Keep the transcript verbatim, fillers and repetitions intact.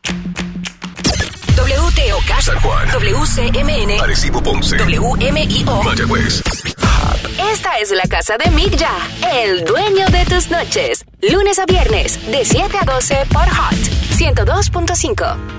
W T O K San Juan, W C M N, Arecibo, Ponce, W M I O, Mayagüez. Esta es la casa de Mick Ya, el dueño de tus noches. Lunes a viernes, de siete a doce por Hot ciento dos punto cinco.